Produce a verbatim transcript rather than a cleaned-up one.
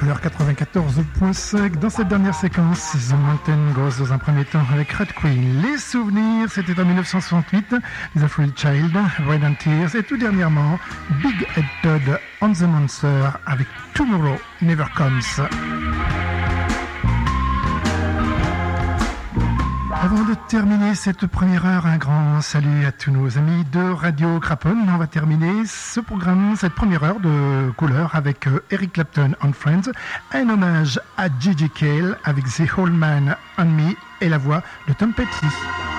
Couleur quatre-vingt-quatorze point cinq. Dans cette dernière séquence, The Mountain Goes dans un premier temps avec Red Queen. Les souvenirs, c'était en dix-neuf cent soixante-huit, The Free Child, Red and Tears, et tout dernièrement, Big Head Todd on the Monster avec Tomorrow Never Comes. Avant de terminer cette première heure, un grand salut à tous nos amis de Radio Craponne. On va terminer ce programme, cette première heure de couleur avec Eric Clapton and Friends, un hommage à Gigi Cale avec The Whole Man on Me et la voix de Tom Petty.